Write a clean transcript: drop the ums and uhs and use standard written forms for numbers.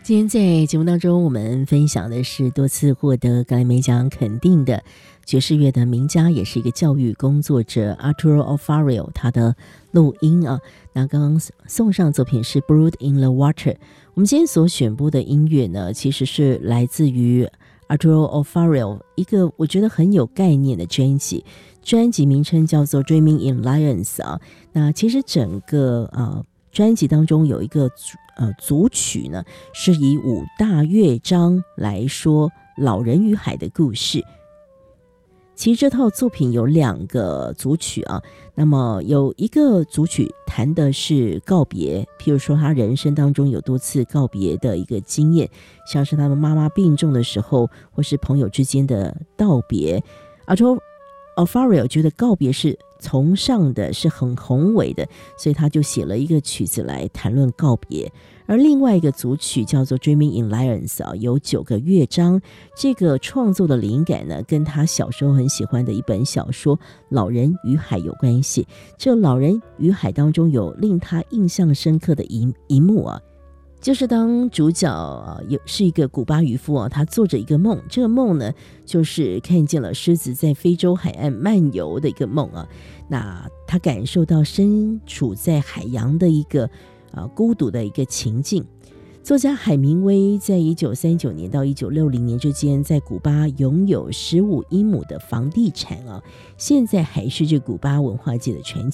今天在节目当中，我们分享的是多次获得格莱美奖肯定的爵士乐的名家，也是一个教育工作者 Arturo Alfaro 他的录音啊。那刚刚送上作品是 Brood in the Water。我们今天所选播的音乐呢，其实是来自于 Arturo Alfaro 一个我觉得很有概念的专辑，专辑名称叫做 Dreaming in Lions 啊。那其实整个专辑当中有一个组曲呢，是以5大乐章来说老人与海的故事。其实这套作品有2个组曲啊，那么有一个组曲谈的是告别，譬如说他人生当中有多次告别的一个经验，像是他们妈妈病重的时候，或是朋友之间的道别。Arturo Alfaro 觉得告别是崇尚的，是很宏伟的，所以他就写了一个曲子来谈论告别。而另外一个组曲叫做 Dreaming in Lions 啊，有9个乐章。这个创作的灵感呢，跟他小时候很喜欢的一本小说《老人与海》有关系。这《老人与海》当中有令他印象深刻的一幕啊，就是当主角是一个古巴渔夫啊，他做着一个梦，这个梦呢，就是看见了狮子在非洲海岸漫游的一个梦啊。那他感受到身处在海洋的一个孤独的一个情境。作家海明威在1939年到1960年之间，在古巴拥有15英亩的房地产啊，现在还是这古巴文化界的传奇。